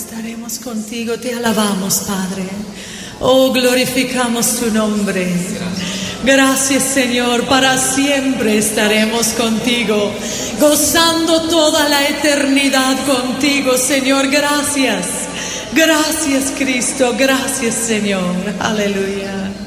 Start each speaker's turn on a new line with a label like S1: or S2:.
S1: estaremos contigo, te alabamos, Padre. Oh, glorificamos tu nombre. Gracias, Señor, para siempre estaremos contigo, gozando toda la eternidad contigo, Señor. Gracias, gracias, Cristo, gracias, Señor. Aleluya.